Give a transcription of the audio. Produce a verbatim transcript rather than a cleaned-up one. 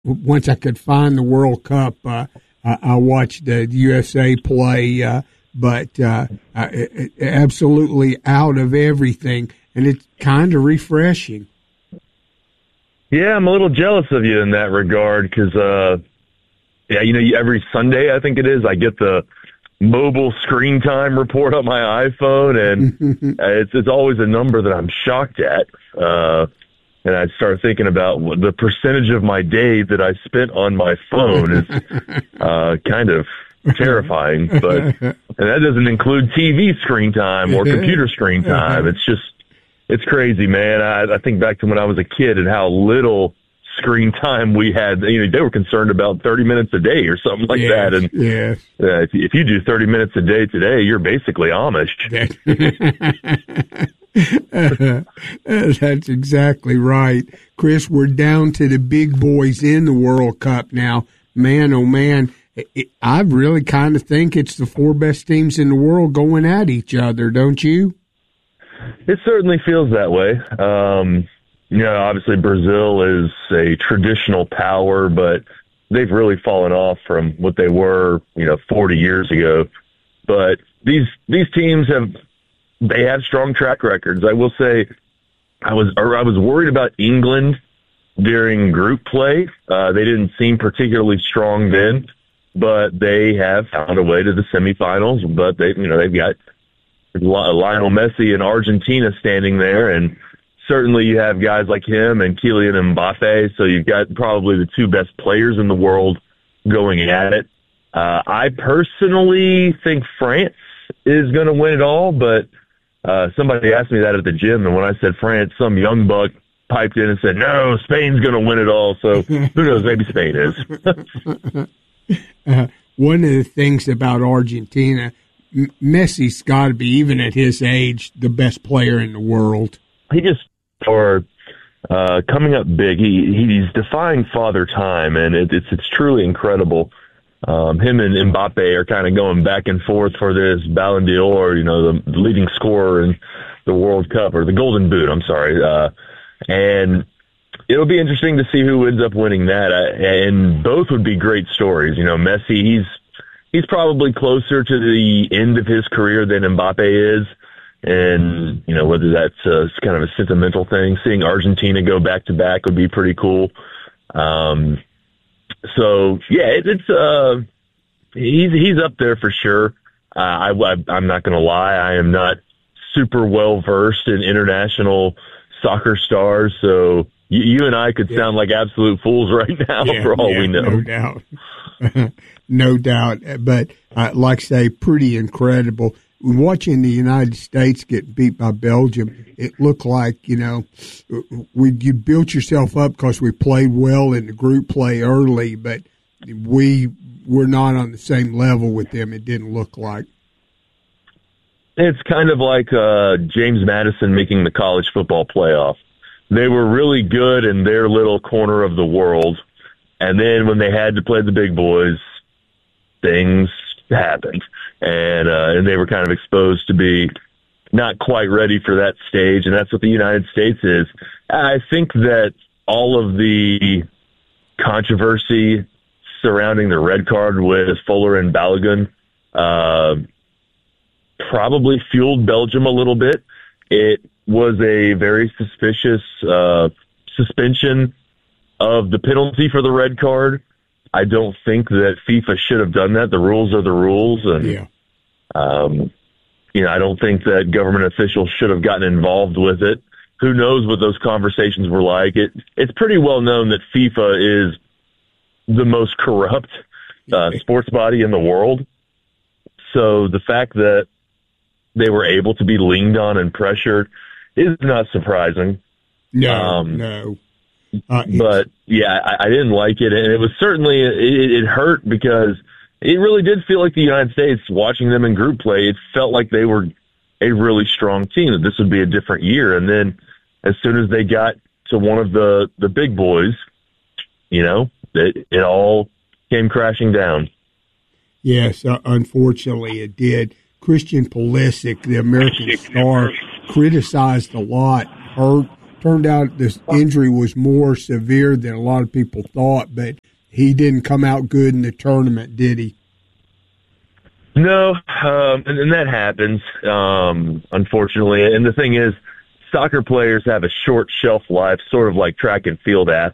once I could find the World Cup, uh, I, I watched the U S A play, uh, but uh, I, absolutely out of everything, and it's kind of refreshing. Yeah, I'm a little jealous of you in that regard because, uh, yeah, you know, every Sunday, I think it is, I get the mobile screen time report on my iPhone, and it's it's always a number that I'm shocked at. Uh, and I start thinking about what the percentage of my day that I spent on my phone is uh, kind of terrifying. But and that doesn't include T V screen time or computer screen time. It's just it's crazy, man. I, I think back to when I was a kid and how little screen time we had. You know, they were concerned about thirty minutes a day or something like yes, that. And yes. uh, if, if you do thirty minutes a day today, you're basically Amish. uh, that's exactly right. Chris, we're down to the big boys in the World Cup now. Man, oh man, it, it, I really kind of think it's the four best teams in the world going at each other, don't you? It certainly feels that way. Um, you know, obviously Brazil is a traditional power, but they've really fallen off from what they were, you know, forty years ago. But these these teams have they have strong track records. I will say, I was or I was worried about England during group play. Uh, they didn't seem particularly strong then, but they have found a way to the semifinals. But they, you know, they've got Lionel Messi and Argentina standing there, and certainly you have guys like him and Kylian Mbappe, so you've got probably the two best players in the world going at it. Uh, I personally think France is going to win it all, but uh, somebody asked me that at the gym, and when I said France, some young buck piped in and said, no, Spain's going to win it all, so who knows, maybe Spain is. uh, one of the things about Argentina, M- Messi's got to be, even at his age, the best player in the world. He just, for uh, coming up big, he he's defying father time, and it, it's it's truly incredible. Um, him and Mbappe are kind of going back and forth for this Ballon d'Or, you know, the, the leading scorer in the World Cup, or the Golden Boot, I'm sorry. Uh, and it'll be interesting to see who ends up winning that. Uh, and both would be great stories. You know, Messi, he's he's probably closer to the end of his career than Mbappe is. And, you know, whether that's uh, kind of a sentimental thing, seeing Argentina go back-to-back would be pretty cool. Um, so, yeah, it, it's uh, he's he's up there for sure. Uh, I, I, I'm not going to lie. I am not super well-versed in international soccer stars, so you, you and I could yeah. sound like absolute fools right now yeah, for all yeah, we know. No doubt. No doubt. But, uh, like I say, pretty incredible. Watching the United States get beat by Belgium, it looked like, you know, we you built yourself up because we played well in the group play early, but we were not on the same level with them, it didn't look like. It's kind of like uh, James Madison making the college football playoff. They were really good in their little corner of the world, and then when they had to play the big boys, things happened. And uh, and they were kind of exposed to be not quite ready for that stage, and that's what the United States is. I think that all of the controversy surrounding the red card with Fuller and Balogun uh, probably fueled Belgium a little bit. It was a very suspicious uh, suspension of the penalty for the red card. I don't think that FIFA should have done that. The rules are the rules. And, yeah. um, you know, I don't think that government officials should have gotten involved with it. Who knows what those conversations were like. It, it's pretty well known that FIFA is the most corrupt uh, sports body in the world. So the fact that they were able to be leaned on and pressured is not surprising. No, um, no. Uh, but yeah, I, I didn't like it, and it was certainly it, it hurt because it really did feel like the United States, watching them in group play, it felt like they were a really strong team, that this would be a different year. And then as soon as they got to one of the, the big boys, you know, it, it all came crashing down. Yes, uh, unfortunately it did. Christian Pulisic, the American star, criticized a lot, hurt turned out this injury was more severe than a lot of people thought, but he didn't come out good in the tournament, did he? No, um, and, and that happens, um, unfortunately. And the thing is, soccer players have a short shelf life, sort of like track and field athletes.